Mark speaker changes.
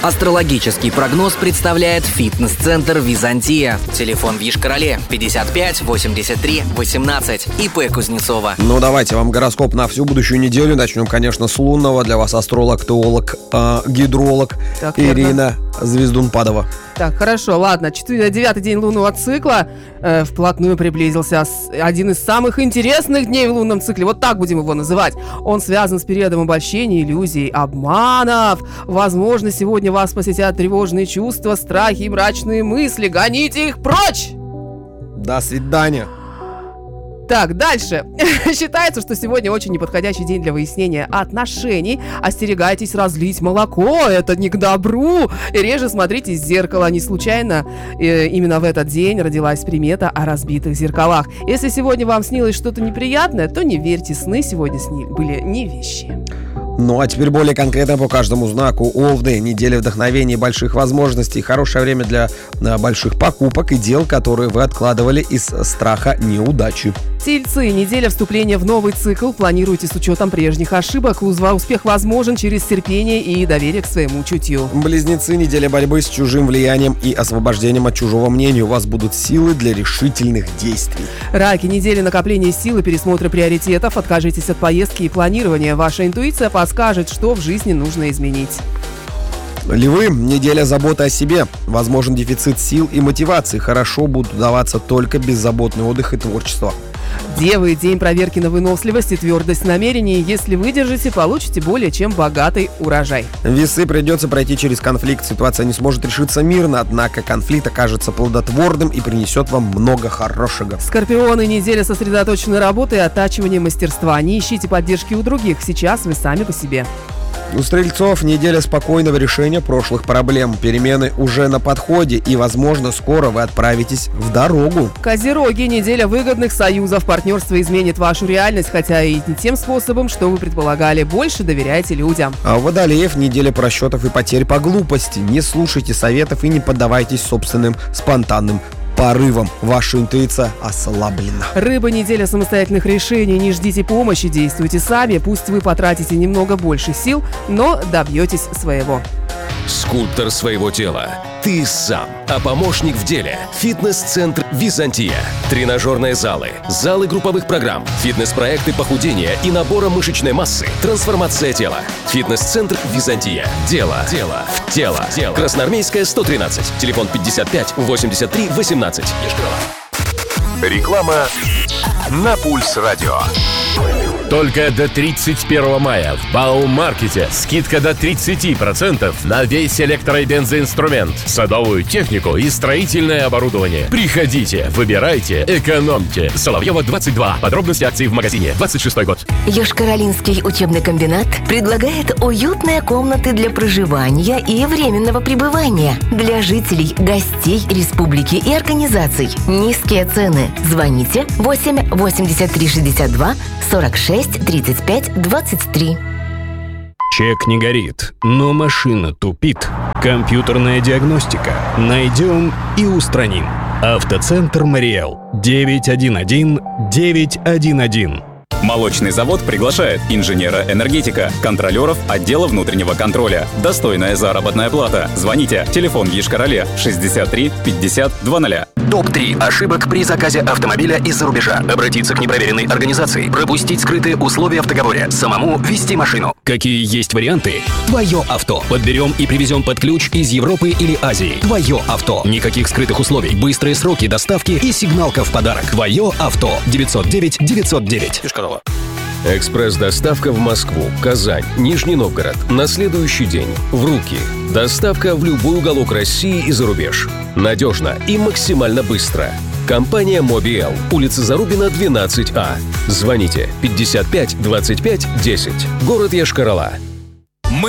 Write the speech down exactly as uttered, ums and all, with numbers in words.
Speaker 1: Астрологический прогноз представляет фитнес-центр «Византия». Телефон в Йошкар-Оле пятьдесят пять восемьдесят три восемнадцать. ИП Кузнецова.
Speaker 2: Ну, давайте вам гороскоп на всю будущую неделю. Начнем, конечно, с лунного. Для вас астролог, теолог, э, гидролог
Speaker 3: так,
Speaker 2: Ирина Звездунпадова.
Speaker 3: Так, хорошо, ладно. Девятый день лунного цикла э, вплотную приблизился. Один из самых интересных дней в лунном цикле. Вот так будем его называть. Он связан с периодом обольщения, иллюзий, обманов. Возможно, сегодня вас посетят тревожные чувства, страхи и мрачные мысли. Гоните их прочь!
Speaker 2: До свидания.
Speaker 3: Так, дальше. Считается, что сегодня очень неподходящий день для выяснения отношений. Остерегайтесь разлить молоко, это не к добру. И реже смотрите в зеркало. Не случайно э, именно в этот день родилась примета о разбитых зеркалах. Если сегодня вам снилось что-то неприятное, то не верьте, сны сегодня сни были не вещи.
Speaker 2: Ну а теперь более конкретно по каждому знаку. Овны. Неделя вдохновения и больших возможностей. Хорошее время для а, больших покупок и дел, которые вы откладывали из страха неудачи.
Speaker 3: Тельцы. Неделя вступления в новый цикл. Планируйте с учетом прежних ошибок. Успех возможен через терпение и доверие к своему чутью.
Speaker 2: Близнецы. Неделя борьбы с чужим влиянием и освобождением от чужого мнения. У вас будут силы для решительных действий.
Speaker 3: Раки. Неделя накопления сил и пересмотра приоритетов. Откажитесь от поездки и планирования. Ваша интуиция подскажет, что в жизни нужно изменить.
Speaker 2: Львы. Неделя заботы о себе. Возможен дефицит сил и мотивации. Хорошо будут удаваться только беззаботный отдых и творчество.
Speaker 3: Девы. День проверки на выносливость и твердость намерений. Если выдержите, получите более чем богатый урожай.
Speaker 2: Весы. Придется пройти через конфликт. Ситуация не сможет решиться мирно, однако конфликт окажется плодотворным и принесет вам много хорошего.
Speaker 3: Скорпионы. Неделя сосредоточенной работы и оттачивания мастерства. Не ищите поддержки у других. Сейчас вы сами по себе.
Speaker 2: У стрельцов. Неделя спокойного решения прошлых проблем. Перемены уже на подходе и, возможно, скоро вы отправитесь в дорогу.
Speaker 3: Козероги. Неделя выгодных союзов. Партнерство изменит вашу реальность, хотя и не тем способом, что вы предполагали. Больше доверяйте людям.
Speaker 2: А у водолеев. Неделя просчетов и потерь по глупости. Не слушайте советов и не поддавайтесь собственным спонтанным порывом. Ваша интуиция ослаблена.
Speaker 3: Рыба. Неделя самостоятельных решений. Не ждите помощи, действуйте сами. Пусть вы потратите немного больше сил, но добьетесь своего.
Speaker 4: Скульптор своего тела. Ты сам. А помощник в деле. Фитнес-центр «Византия». Тренажерные залы, залы групповых программ, фитнес-проекты похудения и набора мышечной массы. Трансформация тела. Фитнес-центр «Византия». Дело. Дело. В тело. Дело. Красноармейская, сто тринадцать. Телефон пятьдесят пять восемьдесят три восемнадцать. Йошкар-Ола.
Speaker 5: Реклама на Пульс Радио.
Speaker 6: Только до тридцать первого мая в Баумаркете скидка до тридцать процентов на весь электро- и бензоинструмент, садовую технику и строительное оборудование. Приходите, выбирайте, экономьте. Соловьева, двадцать два. Подробности акции в магазине. двадцать шестой год.
Speaker 7: Йошкар-Олинский учебный комбинат предлагает уютные комнаты для проживания и временного пребывания для жителей, гостей республики и организаций. Низкие цены. Звоните восемь восемьдесят три шестьдесят два сорок шесть тридцать пять двадцать три.
Speaker 8: Чек не горит, но машина тупит. Компьютерная диагностика. Найдем и устраним. Автоцентр «Мариэл». девять один один девять один один.
Speaker 9: Молочный завод приглашает инженера-энергетика, контролеров отдела внутреннего контроля. Достойная заработная плата. Звоните. Телефон в Йошкар-Оле шестьдесят три пятьдесят двадцать.
Speaker 1: топ три ошибок при заказе автомобиля из-за рубежа. Обратиться к непроверенной организации. Пропустить скрытые условия в договоре. Самому вести машину.
Speaker 10: Какие есть варианты? Твое авто. Подберем и привезем под ключ из Европы или Азии. Твое авто. Никаких скрытых условий. Быстрые сроки доставки и сигналка в подарок. Твое авто. девятьсот девять девятьсот девять.
Speaker 4: Экспресс-доставка в Москву, Казань, Нижний Новгород. На следующий день. В руки. Доставка в любой уголок России и за рубеж. Надежно и максимально быстро. Компания Мобиэл. Улица Зарубина, двенадцать А. Звоните пятьдесят пять двадцать пять десять. Город Йошкар-Ола.